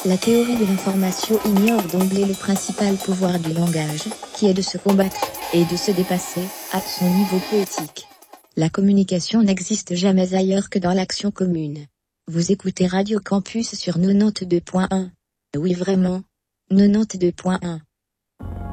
La théorie de l'information ignore d'emblée le principal pouvoir du langage, qui est de se combattre, et de se dépasser, à son niveau poétique. La communication n'existe jamais ailleurs que dans l'action commune. Vous écoutez Radio Campus sur 92.1. Oui vraiment. 92.1.